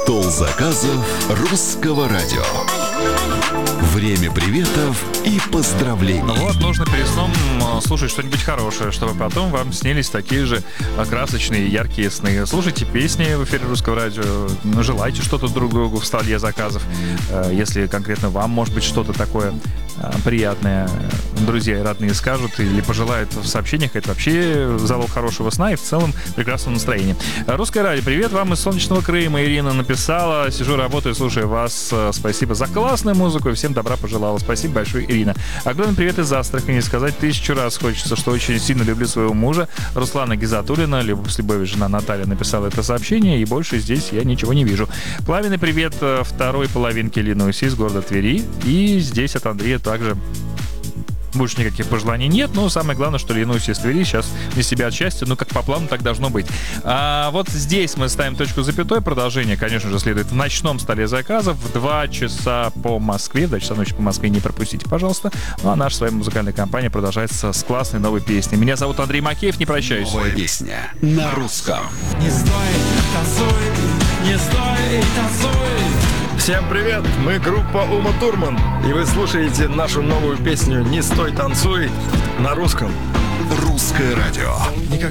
Стол заказов русского радио. Время приветов и поздравлений. Вот, нужно перед сном слушать что-нибудь хорошее, чтобы потом вам снились такие же красочные, яркие сны. Слушайте песни в эфире русского радио, желайте что-то друг другу в столе заказов. Если конкретно вам, может быть, что-то такое приятное друзья и родные скажут или пожелают в сообщениях, это вообще залог хорошего сна и в целом прекрасного настроения. Русское радио, привет вам из солнечного Крыма. Ирина написала: сижу, работаю, слушаю вас. Спасибо за классную музыку и всем добра пожелала. Спасибо большое, Ирина. Огромный привет из Астрахани. Сказать 1000 раз хочется, что очень сильно люблю своего мужа Руслана Гизатуллина. С любовью жена Наталья написала это сообщение, и больше здесь я ничего не вижу. Пламенный привет второй половинке Ленуси из города Твери. И здесь от Андрея также больше никаких пожеланий нет, но самое главное, что Ленусь из Твери сейчас для себя от счастья, ну, как по плану, так должно быть. А вот здесь мы ставим точку запятой. Продолжение, конечно же, следует в ночном столе заказов в 2 часа по Москве. В 2 часа ночи по Москве не пропустите, пожалуйста. Ну, а наша с вами музыкальная компания продолжается с классной новой песней. Меня зовут Андрей Макеев, не прощаюсь. Новая песня на русском. Не стой, танцуй, не стой, танцуй. Всем привет, мы группа Ума Турман, и вы слушаете нашу новую песню «Не стой, танцуй» на русском. Русское радио.